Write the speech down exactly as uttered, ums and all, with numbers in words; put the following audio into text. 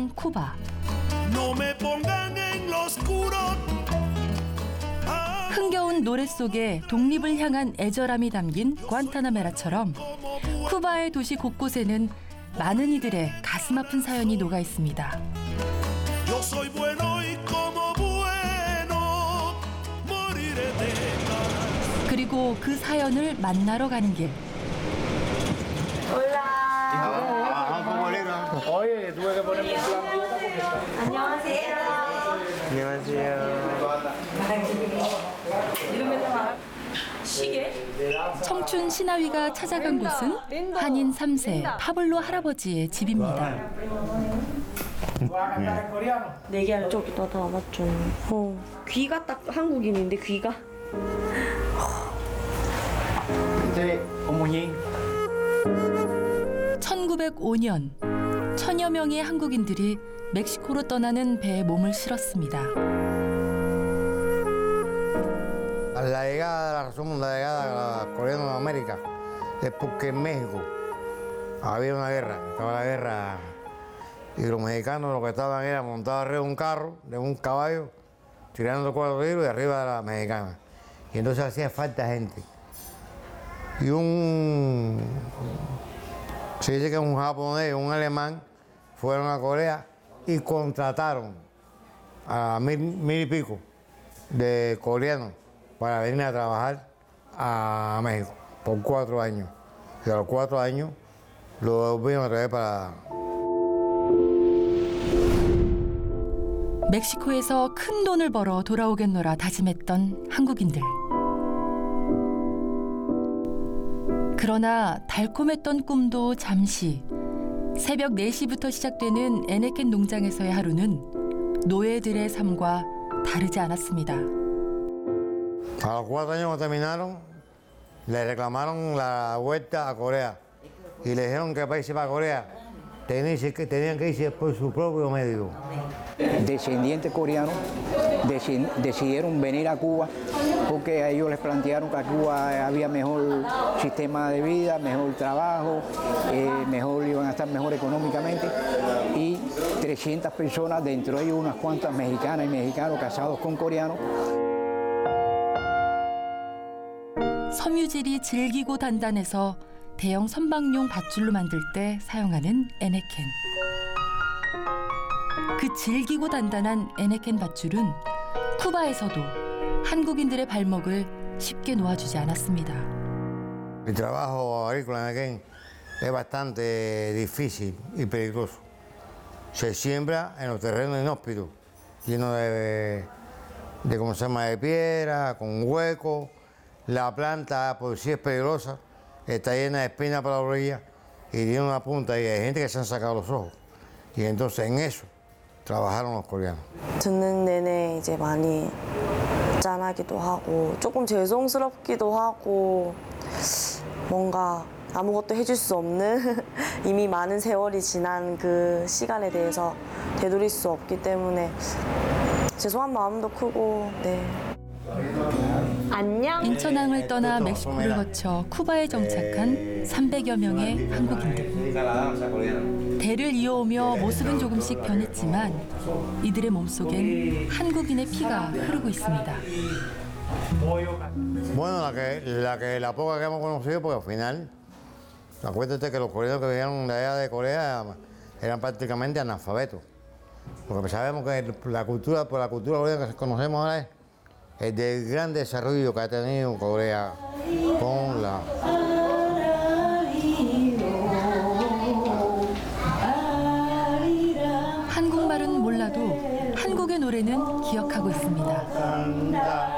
땅 쿠바. 흥겨운 노래 속에 독립을 향한 애절함이 담긴 관타나메라처럼 쿠바의 도시 곳곳에는 많은 이들의 가슴 아픈 사연이 녹아 있습니다. 그리고 그 사연을 만나러 가는 길. 안녕하세요. 청춘 신하위가 찾아간 곳은 한인 삼 세 파블로 할아버지의 집입니다. 네 개알 저기다 다 맞죠. 어, 귀가 딱 한국인인데 귀가. 천구백오 년 천여 명의 한국인들이 멕시코로 떠나는 배에 몸을 실었습니다. La llegada, la razón de la llegada de los coreanos a América es porque en México había una guerra, estaba la guerra y los mexicanos lo que estaban era montados arriba de un carro, de un caballo, tirando cuatro tiros de arriba de la mexicana. Y entonces hacía falta gente. Y un, se dice que un japonés, un alemán, fueron a Corea y contrataron a mil, mil y pico de coreanos para venir a trabajar a México por cuatro años. Y a los cuatro años lo volvimos a traer para... 멕시코에서 큰 돈을 벌어 돌아오겠노라 다짐했던 한국인들. 그러나 달콤했던 꿈도 잠시. 새벽 네 시부터 시작되는 에네켄 농장에서의 하루는 노예들의 삶과 다르지 않았습니다. A los cuatro años que terminaron, le reclamaron la vuelta a Corea y le dijeron que para irse para Corea tenían que, tenían que irse por su propio medio. Descendientes coreanos decidieron venir a Cuba porque a ellos les plantearon que a Cuba había mejor sistema de vida, mejor trabajo, eh, mejor iban a estar mejor económicamente y trescientas personas, dentro de ellos unas cuantas mexicanas y mexicanos casados con coreanos. 섬유질이 질기고 단단해서 대형 선박용 밧줄로 만들 때 사용하는 에네켄. 그 질기고 단단한 에네켄 밧줄은 쿠바에서도 한국인들의 발목을 쉽게 놓아주지 않았습니다. El trabajo agrícola en Enequén es bastante difícil y peligroso. Se siembra en los terrenos inhóspitos, llenos de, de, ¿cómo se llama?, de piedra, con huecos. La planta, por si es peligrosa, está llena de espinas para la orilla y tiene una punta y hay gente que se han sacado los ojos. Y entonces en eso trabajaron los coreanos. 듣는 내내 이제 많이 짠하기도 하고 조금 죄송스럽기도 하고 뭔가 아무것도 해줄 수 없는 이미 많은 세월이 지난 그 시간에 대해서 되돌릴 수 없기 때문에 죄송한 마음도 크고 네. 안녕. 인천항을 떠나 멕시코를 거쳐 쿠바에 정착한 삼백여 명의 한국인들. 대를 이어오며 모습은 조금씩 변했지만 이들의 몸속엔 한국인의 피가 흐르고 있습니다. Bueno, la que, la que la poca que hemos conocido, porque al final, acuérdate que los coreanos que vinieron de allá de Corea eran prácticamente analfabetos. Porque sabemos que la cultura, por la cultura coreana que conocemos ahora es el del gran desarrollo que ha tenido Corea con la... 한국말은 몰라도 한국의 노래는 기억하고 있습니다.